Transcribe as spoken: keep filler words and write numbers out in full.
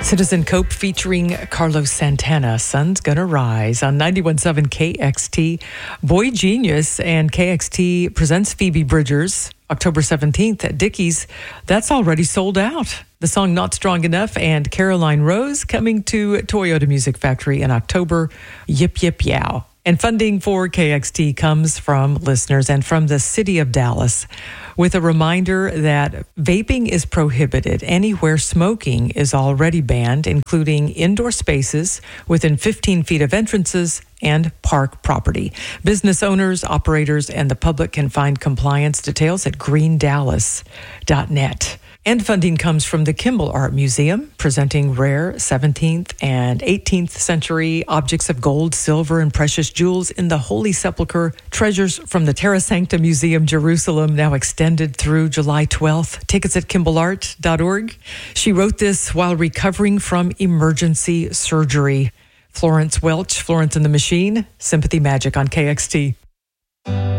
Citizen Cope featuring Carlos Santana, Sun's Gonna Rise on ninety-one point seven K X T. Boy Genius and K X T presents Phoebe Bridgers October seventeenth at Dickies. That's already sold out. The song Not Strong Enough and Caroline Rose coming to Toyota Music Factory in October. Yip, yip, yow. And funding for K X T comes from listeners and from the city of Dallas, with a reminder that vaping is prohibited anywhere smoking is already banned, including indoor spaces within fifteen feet of entrances and park property. Business owners, operators, and the public can find compliance details at green dallas dot net. And funding comes from the Kimball Art Museum, presenting rare seventeenth and eighteenth century objects of gold, silver, and precious jewels in the Holy Sepulchre. Treasures from the Terra Sancta Museum, Jerusalem, now extended through July twelfth. Tickets at kimball art dot org. She wrote this while recovering from emergency surgery. Florence Welch, Florence and the Machine, Sympathy Magic on K X T.